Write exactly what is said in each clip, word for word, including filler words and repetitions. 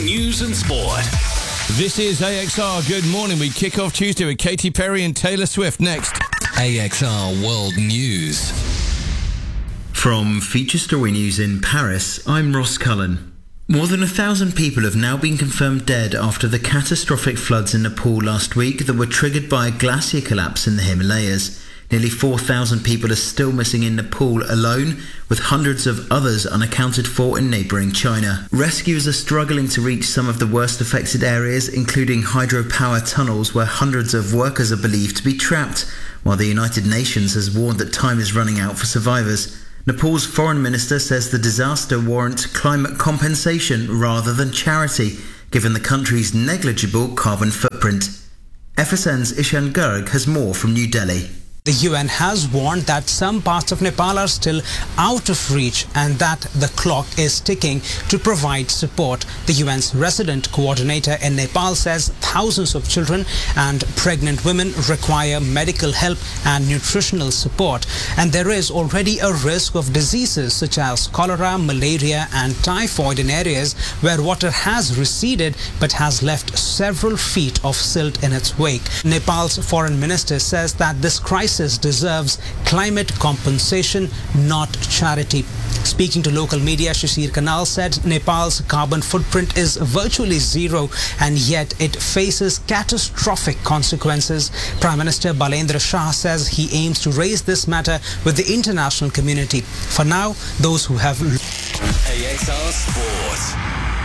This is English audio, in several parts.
news and sport. This is A X R. Good morning. We kick off Tuesday with Katy Perry and Taylor Swift next. A X R World News. From Feature Story News in Paris, I'm Ross Cullen. More than a thousand people have now been confirmed dead after the catastrophic floods in Nepal last week that were triggered by a glacier collapse in the Himalayas. Nearly four thousand people are still missing in Nepal alone, with hundreds of others unaccounted for in neighbouring China. Rescuers are struggling to reach some of the worst affected areas, including hydropower tunnels where hundreds of workers are believed to be trapped, while the United Nations has warned that time is running out for survivors. Nepal's foreign minister says the disaster warrants climate compensation rather than charity, given the country's negligible carbon footprint. F S N's Ishan Garg has more from New Delhi. The U N has warned that some parts of Nepal are still out of reach and that the clock is ticking to provide support. The U N's resident coordinator in Nepal says thousands of children and pregnant women require medical help and nutritional support. And there is already a risk of diseases such as cholera, malaria and typhoid in areas where water has receded but has left several feet of silt in its wake. Nepal's foreign minister says that this crisis deserves climate compensation, not charity. Speaking to local media, Shashir Kanal said Nepal's carbon footprint is virtually zero and yet it faces catastrophic consequences. Prime Minister Balendra Shah says he aims to raise this matter with the international community. For now, those who have... A X R Sport.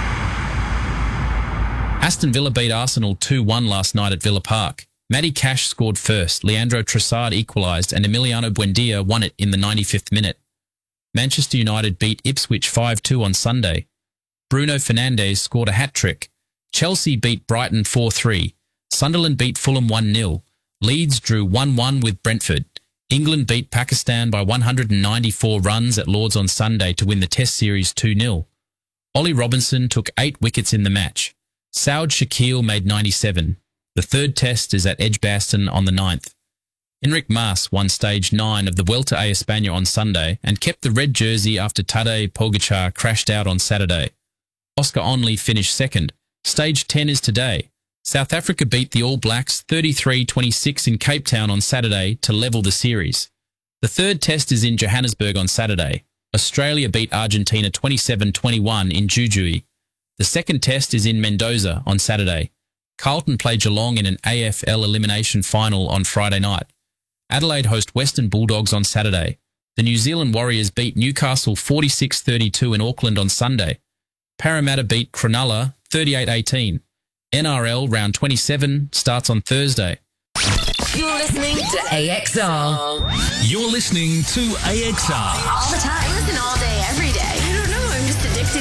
Aston Villa beat Arsenal two one last night at Villa Park. Matty Cash scored first, Leandro Trossard equalised and Emiliano Buendia won it in the ninety-fifth minute. Manchester United beat Ipswich five two on Sunday. Bruno Fernandes scored a hat-trick. Chelsea beat Brighton four three. Sunderland beat Fulham one nil. Leeds drew one one with Brentford. England beat Pakistan by one hundred ninety-four runs at Lords on Sunday to win the Test Series two nil. Ollie Robinson took eight wickets in the match. Saud Shakil made ninety-seven. The third test is at Edgbaston on the ninth. Enric Mas won stage nine of the Vuelta a España on Sunday and kept the red jersey after Tadej Pogacar crashed out on Saturday. Oscar Onley finished second. Stage ten is today. South Africa beat the All Blacks thirty-three twenty-six in Cape Town on Saturday to level the series. The third test is in Johannesburg on Saturday. Australia beat Argentina twenty-seven twenty-one in Jujuy. The second test is in Mendoza on Saturday. Carlton play Geelong in an A F L elimination final on Friday night. Adelaide host Western Bulldogs on Saturday. The New Zealand Warriors beat Newcastle forty-six thirty-two in Auckland on Sunday. Parramatta beat Cronulla thirty-eight eighteen. N R L round twenty-seven starts on Thursday. You're listening to A X R. You're listening to A X R. All the time. Listen all day, every day.